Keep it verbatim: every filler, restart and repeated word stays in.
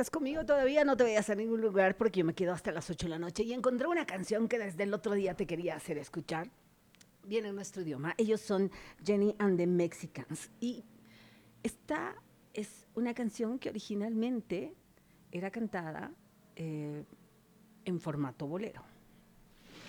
estás conmigo todavía, no te vayas a ningún lugar porque yo me quedo hasta las ocho de la noche y encontré una canción que desde el otro día te quería hacer escuchar. Viene en nuestro idioma. Ellos son Jenny and the Mexicans. Y esta es una canción que originalmente era cantada eh, en formato bolero.